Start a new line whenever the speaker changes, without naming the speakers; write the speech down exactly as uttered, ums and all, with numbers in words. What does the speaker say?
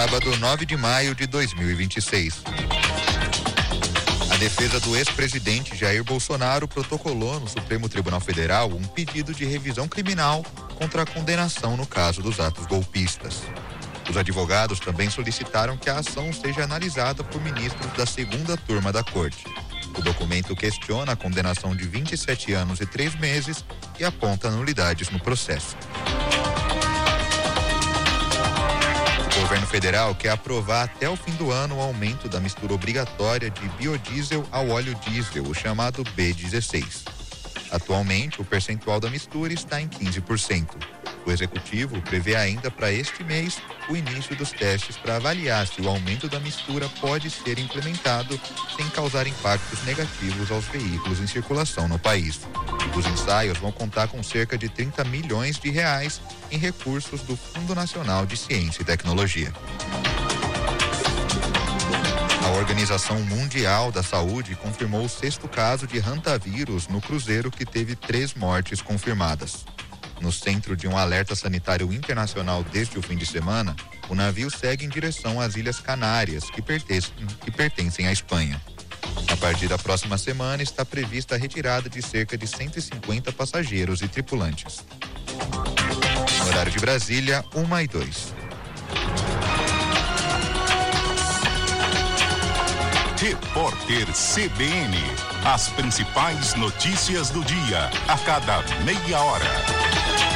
sábado, nove de maio de dois mil e vinte e seis. A defesa do ex-presidente Jair Bolsonaro protocolou no Supremo Tribunal Federal um pedido de revisão criminal contra a condenação no caso dos atos golpistas. Os advogados também solicitaram que a ação seja analisada por ministros da segunda turma da Corte. O documento questiona a condenação de vinte e sete anos e três meses e aponta nulidades no processo. O governo federal quer aprovar até o fim do ano o aumento da mistura obrigatória de biodiesel ao óleo diesel, o chamado B dezesseis. Atualmente, o percentual da mistura está em quinze por cento. O executivo prevê ainda para este mês o início dos testes para avaliar se o aumento da mistura pode ser implementado sem causar impactos negativos aos veículos em circulação no país. Os ensaios vão contar com cerca de trinta milhões de reais em recursos do Fundo Nacional de Ciência e Tecnologia. A Organização Mundial da Saúde confirmou o sexto caso de hantavírus no cruzeiro que teve três mortes confirmadas. No centro de um alerta sanitário internacional desde o fim de semana, o navio segue em direção às Ilhas Canárias, que pertencem, que pertencem à Espanha. A partir da próxima semana está prevista a retirada de cerca de cento e cinquenta passageiros e tripulantes. No horário de Brasília, uma e dois.
Repórter C B N. As principais notícias do dia, a cada meia hora.